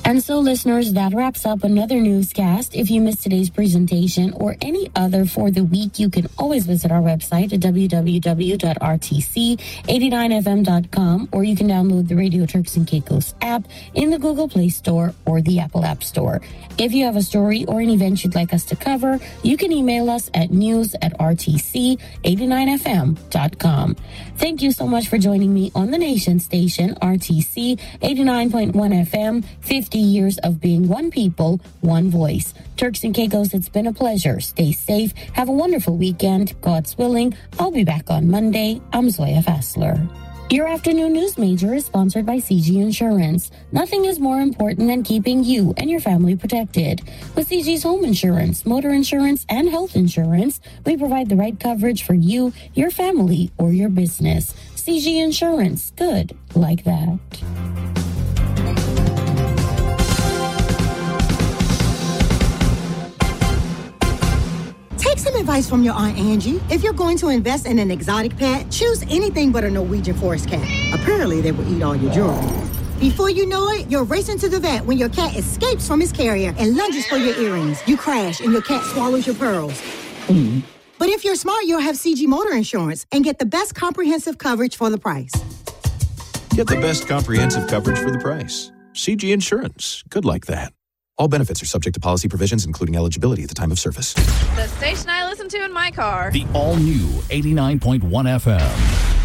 And so, listeners, that wraps up another newscast. If you missed today's presentation or any other for the week, you can always visit our website at www.rtc89fm.com, or you can download the Radio Turks and Caicos app in the Google Play Store or the Apple App Store. If you have a story or an event you'd like us to cover, you can email us at news@rtc89fm.com. Thank you so much for joining me on the Nation Station, RTC 89.1 FM, 50 years of being one people, one voice. Turks and Caicos, it's been a pleasure. Stay safe. Have a wonderful weekend. God's willing, I'll be back on Monday. I'm Zoya Fassler. Your afternoon news major is sponsored by CG Insurance. Nothing is more important than keeping you and your family protected. With CG's home insurance, motor insurance, and health insurance, we provide the right coverage for you, your family, or your business. CG Insurance. Good like that. Take some advice from your Aunt Angie. If you're going to invest in an exotic pet, choose anything but a Norwegian forest cat. Apparently, they will eat all your jewelry. Before you know it, you're racing to the vet when your cat escapes from his carrier and lunges for your earrings. You crash and your cat swallows your pearls. But if you're smart, you'll have CG Motor Insurance and get the best comprehensive coverage for the price. Get the best comprehensive coverage for the price. CG Insurance. Good like that. All benefits are subject to policy provisions, including eligibility at the time of service. The station I listen to in my car. The all-new 89.1 FM.